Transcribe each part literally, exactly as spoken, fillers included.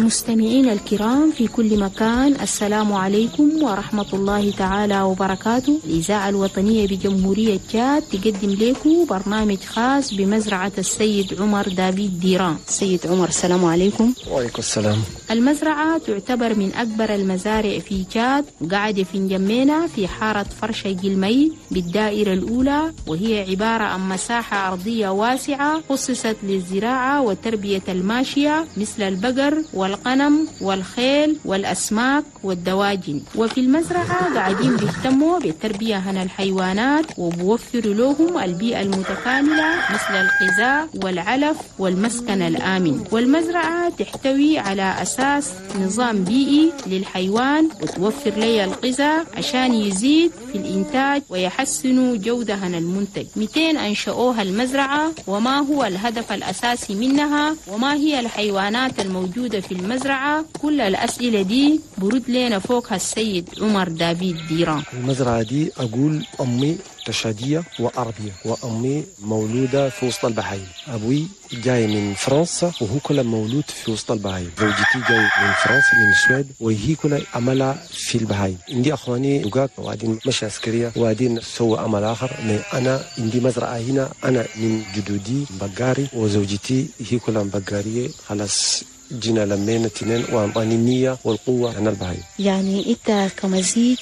مستمعين الكرام في كل مكان، السلام عليكم ورحمة الله تعالى وبركاته. الإذاعة الوطنية بجمهورية تشاد تقدم لكم برنامج خاص بمزرعة السيد عمر دافيد ديران. سيد عمر السلام عليكم. وعليكم السلام. المزرعة تعتبر من أكبر المزارع في تشاد، قاعدة في نجمينا في حارة فرشة جلمي بالدائرة الأولى، وهي عبارة عن مساحة أرضية واسعة خصصت للزراعة وتربية الماشية مثل البقر والغنم والخيل والأسماك والدواجن. وفي المزرعة قاعدين بيهتموا بالتربية عن الحيوانات وبوفروا لهم البيئة المتكاملة مثل الغذاء والعلف والمسكن الآمن. والمزرعة تحتوي على أساس نظام بيئي للحيوان وتوفر لي الغذاء عشان يزيد في الإنتاج ويحسنوا جودة عن المنتج. مئتين أنشأوها المزرعة، وما هو الهدف الأساسي منها، وما هي الحيوانات الموجودة في المزرعة؟ كل الأسئلة دي برد لنا فوقها السيد عمر دافيد ديران. المزرعة دي أقول أمي تشادية وعربية، وأمي مولودة في وسط البحايم. أبوي جاي من فرنسا وهو كله مولود في وسط البحايم. زوجتي جاي من فرنسا من السويد وهي كلها عملها في البحايم. عندي أخواني لقاك وقاعدين مش عسكرية وقاعدين سووا عمل آخر. أنا عندي مزرعة هنا، أنا من جدودي بقاري وزوجتي هي كلها بقارية. خلاص جينا لمينا تنين وأعطاني مية والقوة عن البهايم. يعني أنت كمزيج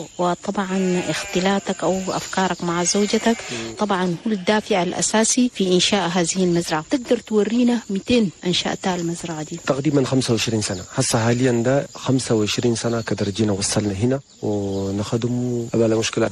وطبعا اختلاطك أو أفكارك مع زوجتك طبعا هو الدافع الأساسي في إنشاء هذه المزرعة. تقدر تورينا مئتين أنشأتها المزرعة دي؟ تقريبا خمسة وعشرين سنة هسه حاليا، ده خمسة وعشرين سنة كدر جينا وصلنا هنا ونخدم بلا مشكلة.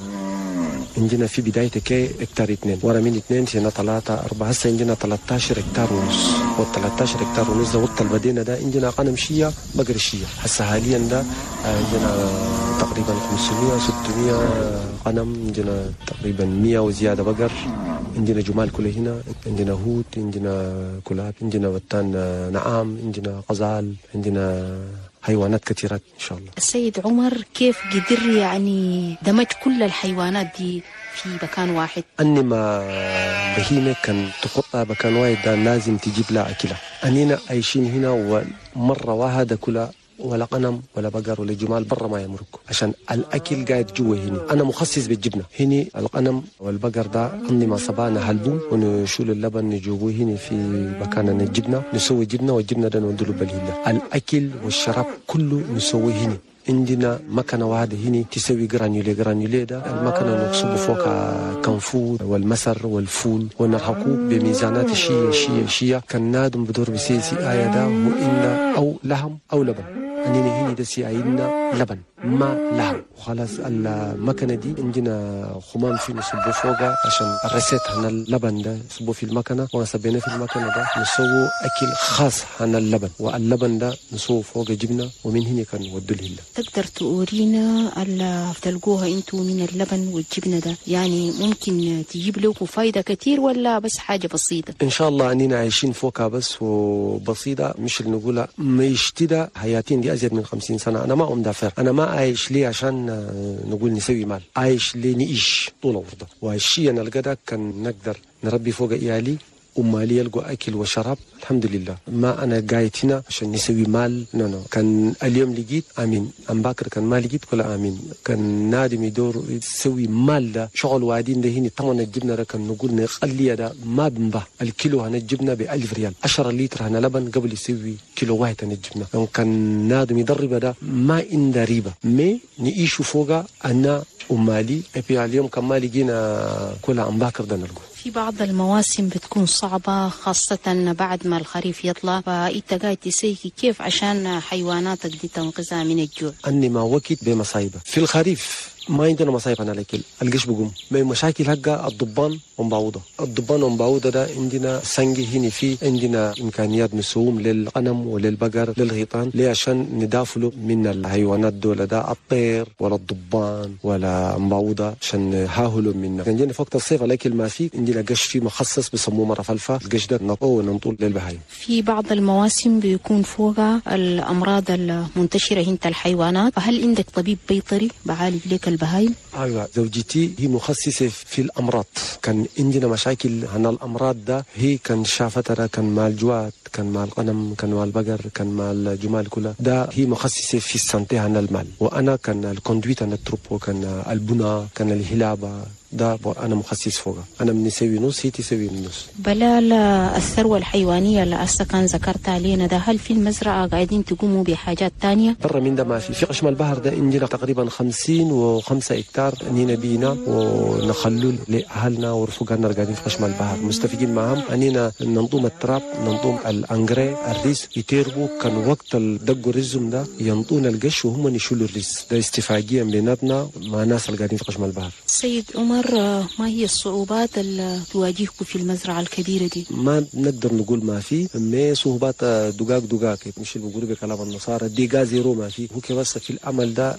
عندنا في بداية كي هكتار اثنين، ورا من اثنين سنة ثلاثة أربعة، هسه عندنا ثلاثة عشر هكتار ونص، وال13 هكتار ونص ده وقت البدينا ده عندنا غنم شية بقر شية. هسه حاليا ده عندنا تقريبا خمسمية ستمية غنم، عندنا تقريبا مية وزيادة بقر، عندنا جمال كله هنا، عندنا هوت، عندنا كلاب، عندنا وتان نعام، عندنا غزال، عندنا حيوانات كثيرة إن شاء الله. السيد عمر كيف قدر يعني دمج كل الحيوانات دي في مكان واحد؟ أني ما بهيمة كان تخطها مكان واحد ده لازم تجيب لها أكلها. أنينا عايشين هنا ومرة واحدة كلها ولا غنم ولا بقر ولا جمال برا ما يمرق، عشان الأكل قاعد جوا هنا. أنا مخصص بالجبنة هنا، الغنم والبقر ده عندي ما صبانا هلبوم ونشول اللبن نجوبوه هنا في مكاننا الجبنة، نسوي جبنة والجبنة ده ندلو بالهلة. الأكل والشراب كله نسوي هنا. عندنا مكنة واحدة هنا تسوي جرانيولي. جرانيولي ده المكنة نصب فوق كنفور والمسر والفول ونرحقه بميزانات الشيء الشيء الشيء. كان نادم بدور بسيسي آية ده وإن أو لحم أو لبن. أننا هنا ده سيعيدنا لبن ما لحم وخلاص. المكنة دي عندنا خمام في نصبه فوقها عشان الرسيت عن اللبن ده نصبه في المكنة، ونصبينا في المكنة ده نسوي أكل خاص عن اللبن، واللبن ده نسوي فوق جبنة، ومن هنا كان ودوا الهلة. تقدر تورينا اللي تلقوها انتوا من اللبن والجبنة ده، يعني ممكن تجيب لكم فايدة كتير ولا بس حاجة بسيطة؟ إن شاء الله أننا عايشين فوقها بس وبسيطة، مش اللي نقولها ما يشتدى. حياتين دي أزيد من خمسين سنة. أنا ما أم دافر، أنا ما عايش ليه عشان نقول نسوي مال، عايش ليه نعيش طول عمرنا. والشيء أنا لقيته كان نقدر نربي فوق إيالي ومالي يلقوا أكل وشراب الحمد لله. ما أنا قاعد هنا عشان نسوي مال، نو نو. كان اليوم لقيت آمين، أم باكر كان ما لقيت كلا آمين. كان نادم يدور يسوي مال ده شغل وادين ده هنا. طبعا الجبنة ده كان نقول نقلية ده ما بنبه الكيلو هنا الجبنة بألف ريال، عشرة لتر هنا لبن قبل يسوي كيلو واحد هنا الجبنة. كان نادم يدرب ده ما إن ريبة مي نعيشوا فوقها أنا ومالي. أبي اليوم كان ما لقينا كلا أم باكر ده نلقوه. في بعض المواسم بتكون صعبة خاصة بعد ما الخريف يطلع، فأنت قاعد تسيكي كيف عشان حيواناتك دي تنقذها من الجوع؟ أني ما وقت بمصايبة في الخريف ما عندنا مصايب أنا لكل القش بقوم ما مشاكل هجا الضبان ومبعوضة. الضبان ومبعوضة ده عندنا سنجي هنا، في عندنا إمكانيات نسوم للغنم وللبقر للغيطان ليه عشان ندافلوا من الحيوانات دول، ده الطير ولا الضبان ولا مبعوضة عشان نهاهلوا منه. عندنا في وقت الصيف لكن ما في عندنا قش فيه مخصص بسموه مرة فلفة. القش ده نطوه وننطول للبهايم. في بعض المواسم بيكون فوقها الأمراض المنتشرة هنا الحيوانات، فهل عندك طبيب بيطري بعالج لك البهايم؟ أيوة، زوجتي هي مخصصة في الأمراض. كان عندنا مشاكل عن الأمراض ده، هي كان شافتها، كان مع الجوات، كان مع الغنم، كان مع البقر، كان مع الجمال كلها. ده هي مخصصة في السنتي عن المال، وأنا كان الكوندويت عن التروب، وكان البناء، كان الهلابة، ده أنا مخصص فوقها. أنا من نسوي نص، هي تسوي نص. بلال، الثروة الحيوانية اللي أسا كان ذكرت علينا ده، هل في المزرعة قاعدين تقوموا بحاجات تانية؟ برا من ده ما في. في قشم البحر ده عندنا تقريبا خمسين وخمسة هكتار أنينا بينا ونخلوا لأهلنا ورفقنا قاعدين في قشم البحر مستفيدين معهم. أنينا ننظم التراب، ننظم الأنجري، الريس يتربوا. كان وقت الدق رزم ده ينطون القش وهم يشيلوا الريس. ده استفاقية بيناتنا مع ناس اللي قاعدين في قشم البحر. سيد عمر، ما هي الصعوبات اللي تواجهكم في المزرعة الكبيرة دي؟ ما نقدر نقول ما في، ما صعوبات دقاق دقاق مش اللي بيقولوا بكلام النصارى ديقا زيرو ما في. هو بس في العمل ده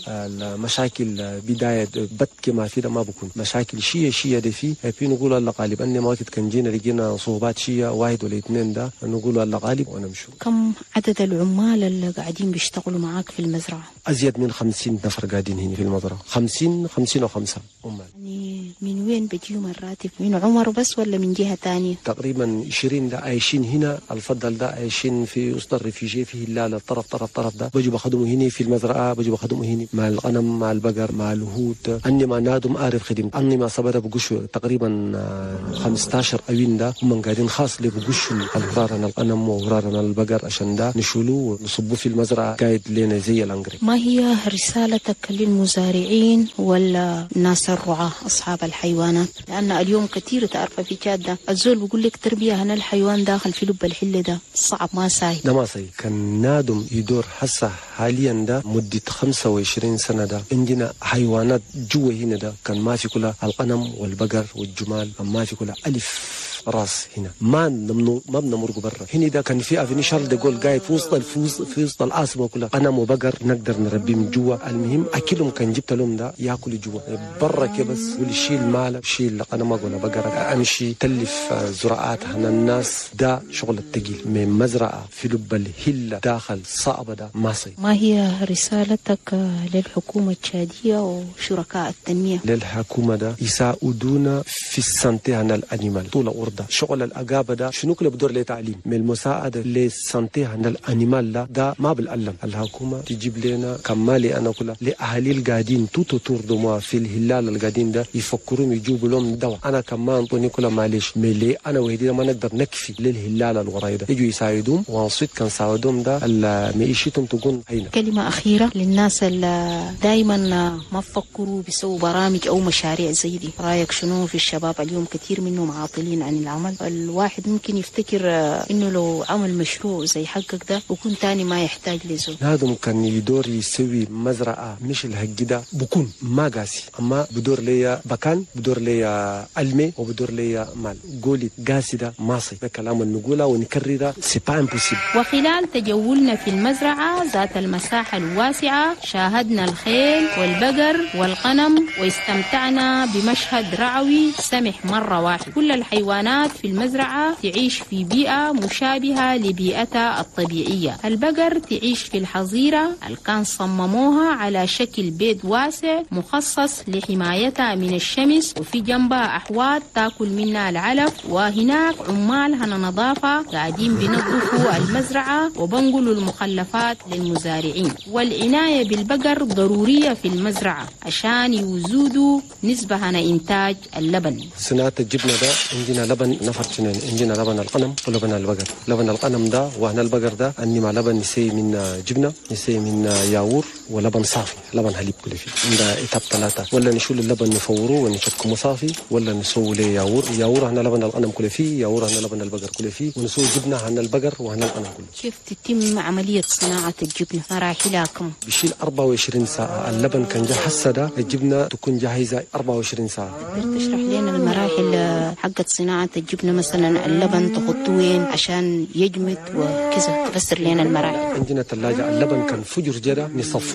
المشاكل بداية بتك ما في، ده ما بكون مشاكل شيء شيء ده في. في نقول الله غالب. أني ما وقت كان جينا لقينا صعوبات شيء واحد ولا اثنين، ده نقول الله غالب ونمشوا. كم عدد العمال اللي قاعدين بيشتغلوا معاك في المزرعة؟ أزيد من خمسين نفر قاعدين هنا في المزرعة. خمسين خمسين وخمسة عمال. يعني من وين بيجيهم الراتب؟ من عمر بس ولا من جهة تانية؟ تقريبا عشرين ده عايشين هنا. الفضل ده عايشين في وسط الريفيجي في هلال الطرف طرف طرف ده، بيجوا بخدموا هنا في المزرعة، بيجوا بخدموا هنا مع الغنم، مع البقر، مع الهود. أني ما نادم أعرف خدم. أني ما صبر بقشوا تقريبا خمستاشر أوين ده هم قاعدين خاص لي بقشوا الغرارنا الغنم وغرارنا البقر عشان ده نشولوه ونصبوه في المزرعة قايد لنا زي الأنجري. ما هي رسالتك للمزارعين ولا الناس الرعاة أصحاب الحيوانات؟ لأن اليوم كثير تعرف في جادة الزول بيقول لك تربية هنا الحيوان داخل في لب الحلة ده صعب، ما ساي. ده ما ساي. كان نادم يدور حسه حاليا ده مدة خمسة وعشرين سنة. ده عندنا حيوانات جوا هنا ده كان ما في كلها الغنم والبقر والجمال، ما في كلها ألف راس هنا. ما نمنو ما بنمرق برا. هنا ده كان في افني شارل دي جول قاعد في وسط الفوز في وسط العاصمه كلها. غنم وبقر نقدر نربيه من جوا. المهم اكلهم كان جبت لهم ده ياكلوا جوا برا كده بس. والشيل مال شيل غنم ولا بقره امشي تلف زراعات هنا الناس. ده شغل الثقيل من مزرعه في لب الهله داخل صعبه ده ما صي. ما هي رسالتك للحكومه التشاديه وشركاء التنميه؟ للحكومه ده يساعدونا في السنتي عن الانيمال طول أورده. شغل الأقابة ده شنو كله بدور لتعليم من المساعدة للسنتي عن الأنيمال ده, ده ما بالألم. الحكومة تجيب لنا كمالي أنا كلها لأهالي القاعدين توتو تور دوما في الهلال القاعدين ده يفكرون يجيبوا لهم دواء. أنا كمان أنطوني كلها معلش ملي أنا وهدي ما نقدر نكفي للهلال الوراي ده يجوا يساعدهم وانصيت كان ساعدهم ده معيشتهم تكون هينا. كلمة أخيرة للناس اللي دايما ما فكروا بيسووا برامج أو مشاريع زي دي، رأيك شنو في الشباب اليوم؟ كثير منهم عاطلين عن العمل. الواحد ممكن يفتكر انه لو عمل مشروع زي حقك ده وكون تاني ما يحتاج لزول. هذا كان يدور يسوي مزرعة مش الهج ده بكون ما قاسي، اما بدور ليا بكان بدور ليا علمي وبدور ليا مال. قولي قاسي ده ماصي. ده كلام نقوله ونكرره سي با امبوسيبل. وخلال تجولنا في المزرعة ذات المساحة الواسعة شاهدنا الخيل والبقر والغنم واستمتعنا بمشهد رعوي سمح مرة واحد. كل الحيوانات في المزرعة تعيش في بيئة مشابهة لبيئتها الطبيعية. البقر تعيش في الحظيرة اللي كان صمموها على شكل بيت واسع مخصص لحمايتها من الشمس، وفي جنبها أحواض تاكل منها العلف، وهناك عمال هنا نظافة قاعدين بينظفوا المزرعة وبنقلوا المخلفات للمزارعين. والعناية بالبقر ضرورية في المزرعة عشان يزودوا نسبة هنا إنتاج اللبن. صناعة الجبنة ده عندنا لبن نفر شنين. عندنا لبن الغنم ولبن البقر. لبن الغنم ده وهنا البقر ده أني مع لبن نسي من جبنة، نسي من ياور، ولبن صافي لبن حليب كله فيه. عندنا إتاب ثلاثة، ولا نشيل اللبن نفوره ونشكمه صافي، ولا نسوي له ياور. ياور هنا لبن الغنم كله فيه، ياور هنا لبن البقر كله فيه، ونسوي جبنة هنا البقر وهنا الغنم كله. كيف تتم عملية صناعة الجبنة؟ مراحلها كم؟ بيشيل أربعة وعشرين ساعة. اللبن كان جاهز هسه ده الجبنة تكون جاهزة أربعة وعشرين ساعة. تقدر تشرح لنا المراحل حقت صناعة الجبنة؟ مثلا اللبن تحطوه وين عشان يجمد وكذا، تفسر لنا المراحل. عندنا ثلاجة اللبن كان فجر جدا نصفوه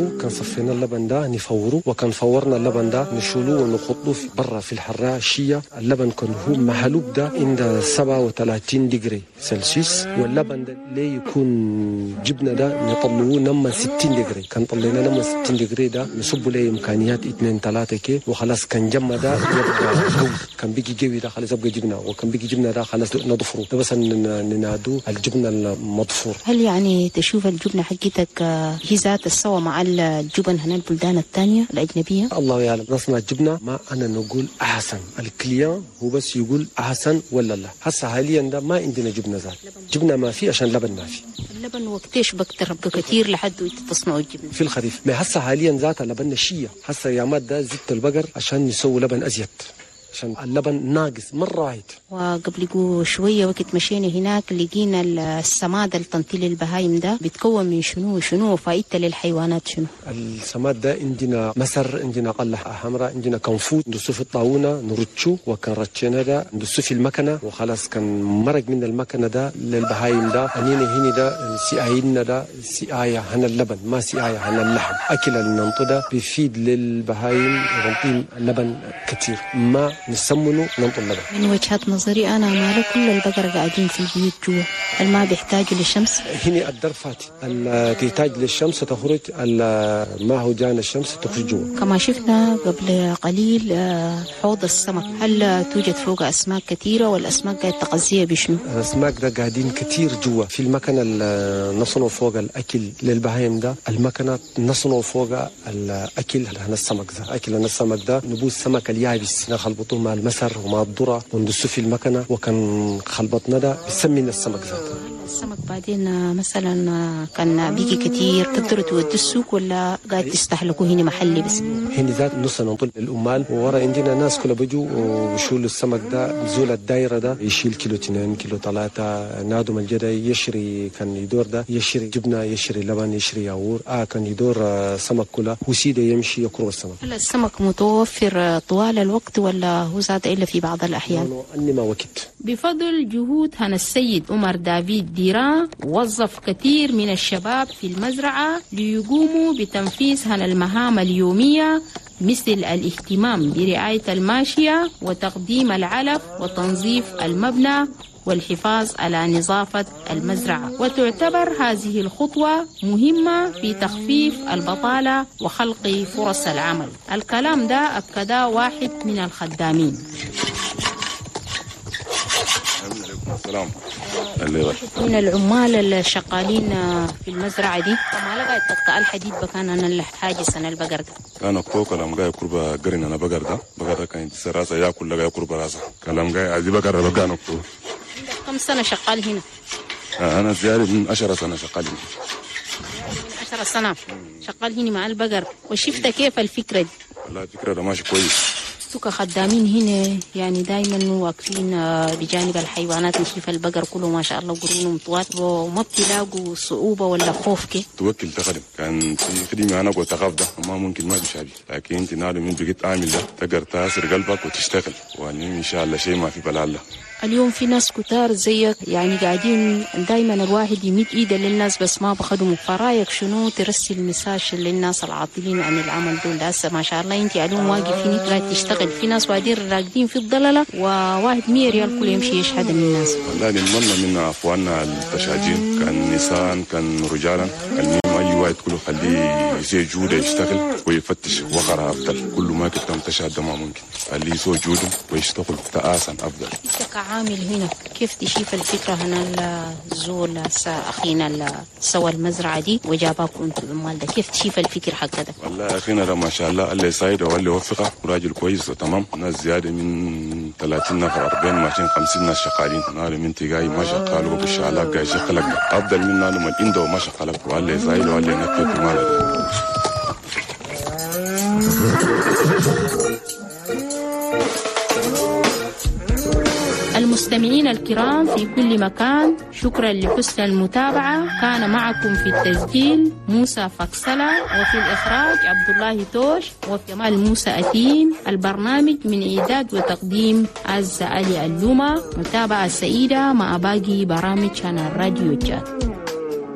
نصفيه، كان صفينا اللبن ده نفوره، وكان فورنا اللبن ده نشيلوه ونخطوه في برا في الحرارة الشية. اللبن كان هو محلوب ده عند سبعة وثلاثين درجة سلسيوس، واللبن ده ليه يكون جبنة ده نطلعوه نما ستين درجة. كان طلعنا نما ستين درجة ده نصب له إمكانيات اثنين ثلاثة كي، وخلاص كان جمع ده يبقى قوي، كان بيجي قوي ده خلاص يبقى جبنة، وكان بيجي جبنة ده خلاص نضفره ده بس ننادوه الجبنة المضفور. هل يعني تشوف الجبنة حقتك هي ذات السوا مع الجبن هنا البلدان الثانية الأجنبية؟ الله يعلم. نصنع الجبنة ما أنا نقول أحسن، الكليان هو بس يقول أحسن ولا لا. هسه حاليا ده ما عندنا جبنة ذات، جبنة ما في عشان لبن ما في. اللبن وقتيش بكتر كثير لحد تصنعوا الجبنة؟ في الخريف. ما هسه حاليا ذات لبن شية. هسه يا ماد ده زدت البقر عشان يسوي لبن أزيد، عشان اللبن ناقص مرة واحد. وقبل شوية وقت مشينا هناك لقينا السماد التنطيل البهايم ده بيتكون من شنو شنو فائدته للحيوانات شنو؟ السماد ده عندنا مسر، عندنا قلة حمراء، عندنا كنفوت ندسه في الطاونة نرتشو، وكان رتشنا ده ندسه في المكنة، وخلاص كان مرق من المكنة ده للبهايم ده. أنينا هنا ده سقاينا ده سقاية عن اللبن ما سقاية عن اللحم. أكل الننطو ده بيفيد للبهايم ونعطيهم اللبن كتير، ما نسمنه ننطو اللبن. من وجهة نظري أنا ما كل البقر قاعدين في البيوت جوا، ما بيحتاجوا للشمس. هنا الدر فاتي، تحتاج للشمس تخرج، ما هو جانا الشمس تخرج جوا. كما شفنا قبل قليل حوض السمك، هل توجد فوق أسماك كثيرة والأسماك قاعدة تغذيها بشنو؟ الأسماك ده قاعدين كثير جوا في المكنة. نصنوا فوق الأكل للبهايم ده، المكنة نصنوا فوق الأكل عن السمك ده. أكل عن السمك ده نبوس السمك اليابس نخلبطوه مع المسر ومع الذرة وندسه في المكنة، وكان خلبطنا ده بيسمينا السمك ذاته. السمك بعدين مثلا كان بيجي كتير تقدروا تودوا السوق ولا قاعد تستهلكوا هنا محلي بس؟ هنا ذات نص ننطل الأمال، وورا عندنا ناس كلها بيجوا وبيشيلوا السمك ده بزول الدايرة ده، يشيل كيلو اثنين كيلو ثلاثة. نادم الجدا يشري كان يدور ده يشري جبنة يشري لبن يشري ياور. آه كان يدور سمك كله وسيده يمشي يقرب السمك. هل السمك متوفر طوال الوقت ولا هو زاد إلا في بعض الأحيان؟ أني ما وقت. بفضل جهود هنا السيد عمر دافيد ديران وظف كثير من الشباب في المزرعة ليقوموا بتنفيذ هنا المهام اليومية، مثل الاهتمام برعاية الماشية وتقديم العلف وتنظيف المبنى والحفاظ على نظافة المزرعة. وتعتبر هذه الخطوة مهمة في تخفيف البطالة وخلق فرص العمل. الكلام ده أكده واحد من الخدامين. السلام. من العمال الشغالين في المزرعة دي ما لقيت تقطع الحديد بكان أنا الحاجز أنا البقر ده. كان أكتو كلام جاي قربا قرين أنا بقر ده بقر ده كان سراسة يأكل لقى قربا راسه كلام جاي عزي بقر بقى نكتو. كم سنة شغال هنا؟ أنا زيادة من عشرة سنة شغال هنا. عشرة سنة شغال هنا مع البقر. وشفت كيف الفكرة دي؟ والله الفكرة ده ماشي كويس. انتوا كخدامين هنا يعني دايما واقفين بجانب الحيوانات، نشوف البقر كله ما شاء الله قرونهم طوال، وما بتلاقوا صعوبة ولا خوف كي؟ توكل تخدم كان في خدمة أنا قلت أخاف ده ما ممكن ما بيشابه، لكن أنت نادم من بقيت عامل ده تقدر تأثر قلبك وتشتغل، وأن إن شاء الله شيء ما في بلال. اليوم في ناس كتار زيك يعني قاعدين دايما الواحد يمد ايده للناس بس ما بخدموا، فرايك شنو ترسل مساج للناس العاطلين عن العمل دول؟ هسه ما شاء الله انت اليوم واقف هنا قاعد تشتغل، في ناس واقفين راقدين في الضلله وواحد مية ريال كل يمشي يشحد من الناس. والله نتمنى من اخواننا التشاجين كان نساء كان رجالا المهم اي واحد كله خليه يسوي جوده يشتغل ويفتش وخر افضل، كل ما كنت تشهد ما ممكن خليه يسوي جوده ويشتغل تآسا افضل. عامل هنا كيف تشوف الفكرة هنا الزول أخينا اللي سوى المزرعة دي وجاباكم انتوا العمال ده، كيف تشوف الفكر حق ده؟ والله أخينا ده ما شاء الله الله يساعده والله يوفقه، راجل كويس وتمام، ناس زيادة من ثلاثين نفر أربعين ماشيين خمسين ناس شغالين، نار من تجاي ما شغال وبو الشعلاق جاي شغلك أفضل من نار من عنده وما شغلك، والله يساعده والله ينكت في ماله. المستمعين الكرام في كل مكان، شكرا لحسن المتابعة. كان معكم في التسجيل موسى فاكسلة، وفي الإخراج عبد الله توش، وفي جمال موسى أتيم. البرنامج من إعداد وتقديم عزة علي اللومة. متابعة سعيدة مع باقي برامج عن الراديو جات.